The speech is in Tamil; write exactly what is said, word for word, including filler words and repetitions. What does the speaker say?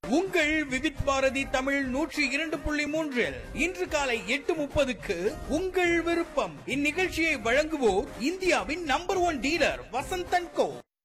உங்கள் விவித் பாரதி தமிழ் நூற்றி இரண்டு புள்ளி மூன்றில் இன்று காலை எட்டு முப்பதுக்கு உங்கள் விருப்பம். இந்நிகழ்ச்சியை வழங்குவோர் இந்தியாவின் number one dealer Vasanth and go.